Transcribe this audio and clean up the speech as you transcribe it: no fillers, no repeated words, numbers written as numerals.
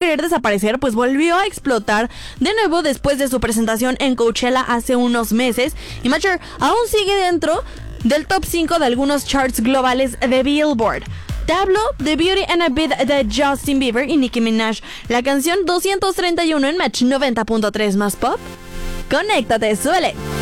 querer desaparecer, pues volvió a explotar de nuevo después de su presentación en Coachella hace unos meses. Y Mature aún sigue dentro del top 5 de algunos charts globales de Billboard. Te hablo de Beauty and a Bit de Justin Bieber y Nicki Minaj, la canción 231 en Match 90.3 más pop. Conéctate, súbele.